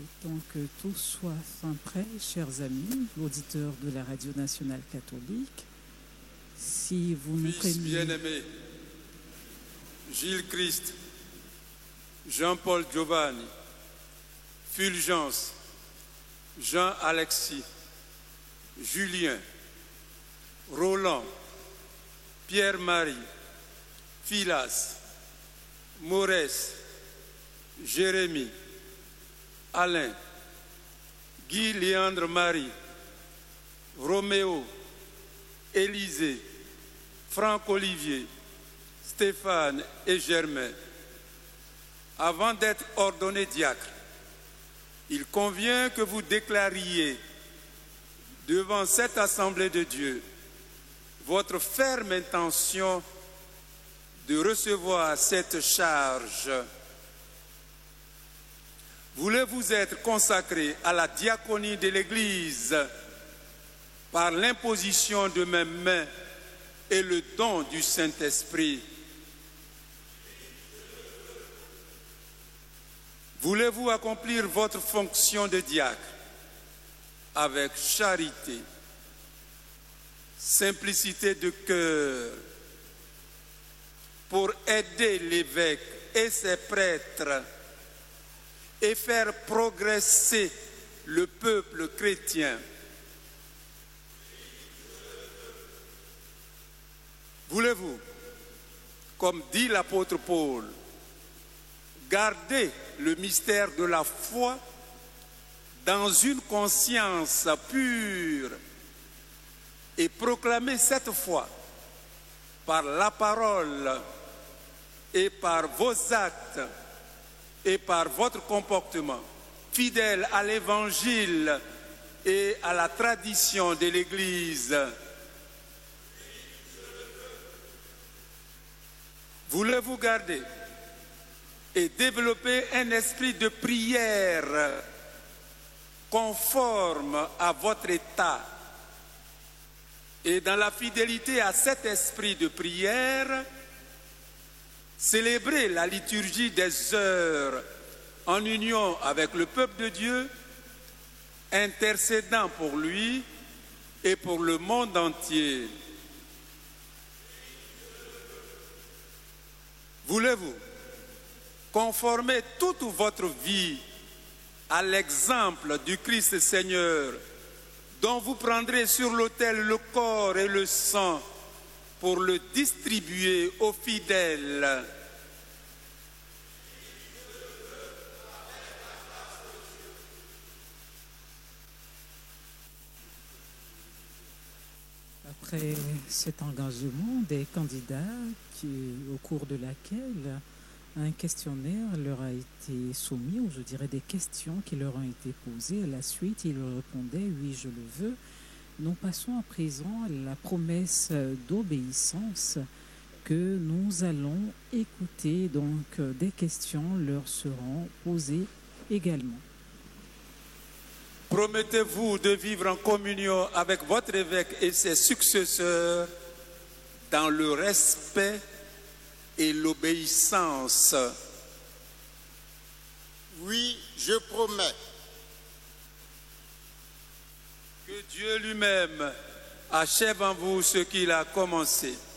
Tant que tout soit fin prêt, chers amis, auditeurs de la Radio Nationale Catholique, si vous nous Fils bien-aimé, Gilles Christ, Jean-Paul Giovanni, Fulgence, Jean-Alexis, Julien, Roland, Pierre-Marie, Philas, Maurice, Jérémie, Alain, Guy Léandre Marie, Roméo, Élisée, Franck Olivier, Stéphane et Germain. Avant d'être ordonné diacre, il convient que vous déclariez devant cette assemblée de Dieu votre ferme intention de recevoir cette charge. Voulez-vous être consacré à la diaconie de l'Église par l'imposition de mes mains et le don du Saint-Esprit? Voulez-vous accomplir votre fonction de diacre avec charité, simplicité de cœur, pour aider l'évêque et ses prêtres et faire progresser le peuple chrétien? Voulez-vous, comme dit l'apôtre Paul, garder le mystère de la foi dans une conscience pure et proclamer cette foi par la parole et par vos actes et par votre comportement, fidèle à l'Évangile et à la tradition de l'Église? Voulez-vous garder et développer un esprit de prière conforme à votre état et dans la fidélité à cet esprit de prière, célébrer la liturgie des heures en union avec le peuple de Dieu, intercédant pour lui et pour le monde entier? Voulez-vous conformer toute votre vie à l'exemple du Christ Seigneur, dont vous prendrez sur l'autel le corps et le sang pour le distribuer aux fidèles? Après cet engagement des candidats, au cours de laquelle un questionnaire leur a été soumis, ou je dirais des questions qui leur ont été posées. À la suite, ils répondaient « oui, je le veux ». Nous passons à présent à la promesse d'obéissance que nous allons écouter. Donc, des questions leur seront posées également. Promettez-vous de vivre en communion avec votre évêque et ses successeurs dans le respect et l'obéissance? Oui, je promets. Que Dieu lui-même achève en vous ce qu'il a commencé.